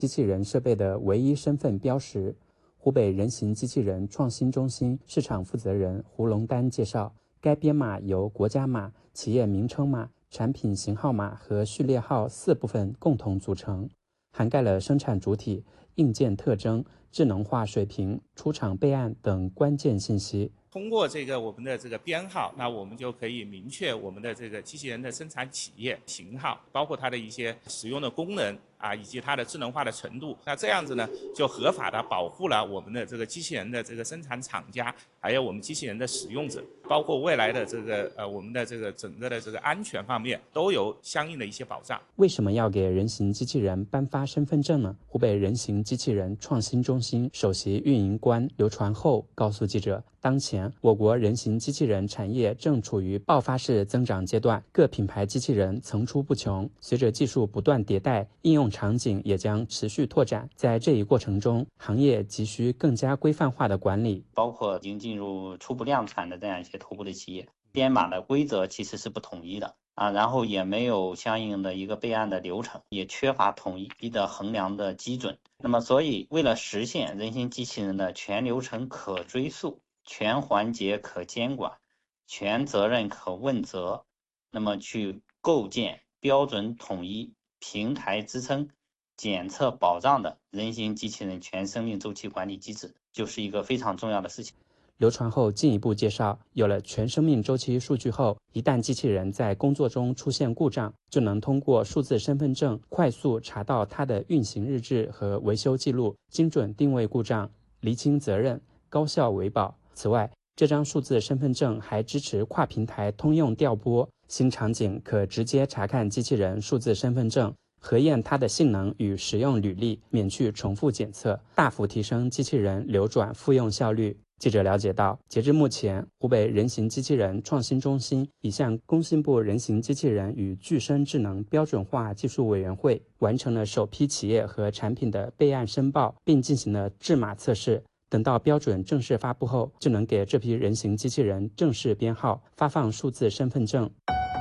机器人设备的唯一身份标识。湖北人形机器人创新中心市场负责人胡龙丹介绍，该编码由国家码、企业名称码、产品型号码和序列号4部分共同组成，涵盖了生产主体、硬件特征、智能化水平、出厂备案等关键信息。 通过我们的编号，那我们就可以明确我们的机器人的生产企业型号，包括它的一些使用的功能以及它的智能化的程度。那这样子呢，就合法的保护了我们的机器人的生产厂家，还有我们机器人的使用者，包括未来的我们的整个的安全方面都有相应的一些保障。 为什么要给人形机器人颁发身份证呢？湖北人形机器人创新中心首席运营官刘传厚告诉记者，当前我国人形机器人产业正处于爆发式增长阶段，各品牌机器人层出不穷。随着技术不断迭代，应用场景也将持续拓展。在这一过程中，行业急需更加规范化的管理， 包括已经进入初步量产的这样一些头部的企业，编码的规则其实是不统一的然后也没有相应的一个备案的流程，也缺乏统一的衡量的基准。那么所以为了实现人形机器人的全流程可追溯、全环节可监管、全责任可问责，那么去构建标准统一、平台支撑、检测保障的人形机器人全生命周期管理机制，就是一个非常重要的事情。 刘传厚进一步介绍，有了全生命周期数据后，一旦机器人在工作中出现故障，就能通过数字身份证快速查到它的运行日志和维修记录，精准定位故障，厘清责任，高效维保。此外，这张数字身份证还支持跨平台通用调拨，新场景可直接查看机器人数字身份证，核验它的性能与使用履历，免去重复检测，大幅提升机器人流转复用效率。记者了解到，截至目前，湖北人形机器人创新中心已向工信部人形机器人与具身智能标准化技术委员会完成了首批企业和产品的备案申报，并进行了质码测试。等到标准正式发布后，就能给这批人形机器人正式编号，发放数字身份證。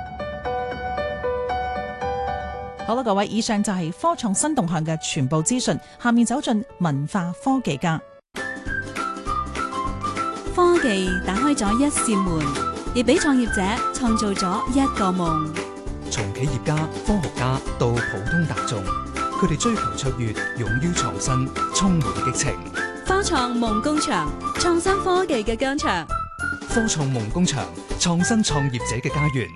好啦，各位，以上就係科創新動向嘅全部資訊，下面走進文化科技家。 科技打開咗一扇門，亦俾創業者創造咗一個夢。 從企業家、科學家到普通大眾，佢哋追求卓越，勇於創新，充滿激情。 科創夢工場，創新科技嘅疆場。 科創夢工場，創新創業者嘅家園。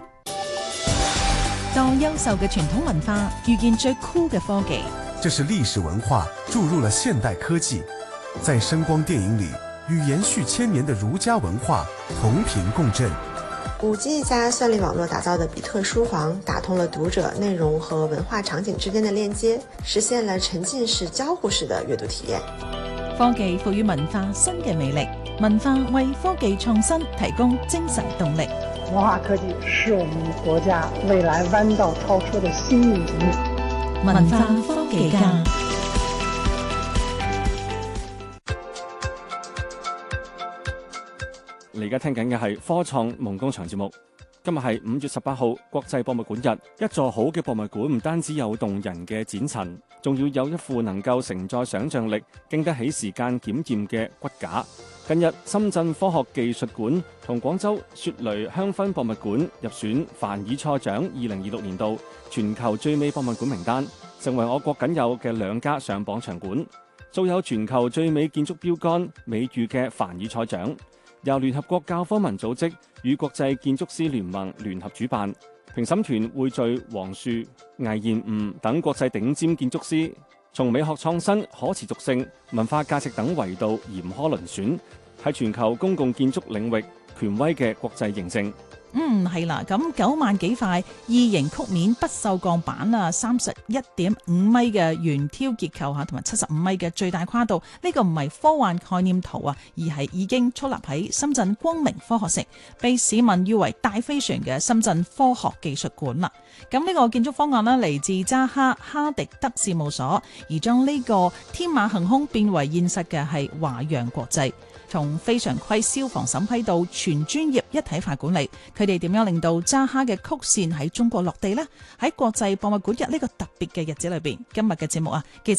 當優秀嘅傳統文化遇見最酷嘅科技， 這是歷史文化注入了現代科技，在聲光電影裡與延續千年的儒家文化同頻共振。 5G 加算力網絡打造的比特書房，打通了讀者內容和文化場景之間的鏈接，實現了沉浸式交互式的閱讀體驗。 科技賦予文化新嘅魅力，文化為科技創新提供精神動力。 文化科技是我們國家未來彎道超車的新引擎。 文化科技家。 你而家聽緊嘅係科創夢工場節目。今日係5月18號國際博物館日，一座好嘅博物館唔單止有動人嘅展陳，仲要有一副能夠承載想像力、經得起時間檢驗嘅骨架。近日，深圳科學技術館同廣州雪雷香薰博物館入選凡爾賽獎2026年度全球最美博物館名單，成為我國僅有嘅2家上榜場館。素有全球最美建築標杆美譽嘅凡爾賽獎，由聯合國教科文組織與國際建築師聯盟聯合主辦，評審團匯聚黃樹、魏彥吾等國際頂尖建築師，從美學創新、可持續性、文化價值等維度嚴苛遴選，係全球公共建築領域權威嘅國際認證。 係啦，咁9萬幾塊異形曲面不鏽鋼板啊，31.5米嘅圓挑結構嚇，同埋75米嘅最大跨度，呢個唔係科幻概念圖啊，而係已經矗立喺深圳光明科學城，被市民譽為大飛船嘅深圳科學技術館啦。咁呢個建築方案呢，嚟自扎哈迪德事務所，而將呢個天馬行空變為現實嘅係華陽國際。 從非常規消防審批到全專業一體化管理，佢哋點樣令到渣哈嘅曲線喺中國落地呢？喺國際博物館日呢個特別嘅日子裏邊，今日嘅節目記者